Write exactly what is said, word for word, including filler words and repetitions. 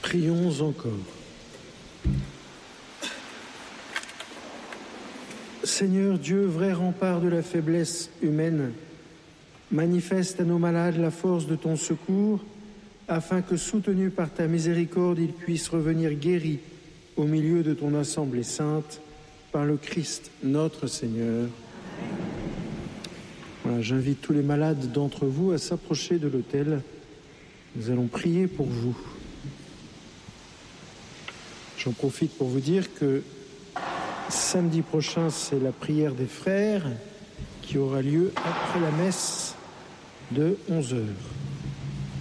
Prions encore. Seigneur Dieu, vrai rempart de la faiblesse humaine, manifeste à nos malades la force de ton secours, afin que, soutenus par ta miséricorde, ils puissent revenir guéris au milieu de ton assemblée sainte, par le Christ notre Seigneur. Voilà, j'invite tous les malades d'entre vous à s'approcher de l'autel. Nous allons prier pour vous. J'en profite pour vous dire que samedi prochain, c'est la prière des frères qui aura lieu après la messe de onze heures.